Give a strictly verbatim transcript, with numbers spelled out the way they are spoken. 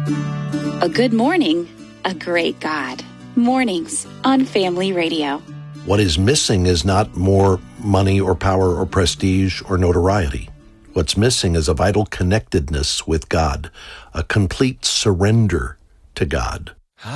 A good morning, a great God. Mornings on Family Radio. What is missing is not more money or power or prestige or notoriety. What's missing is a vital connectedness with God, a complete surrender to God.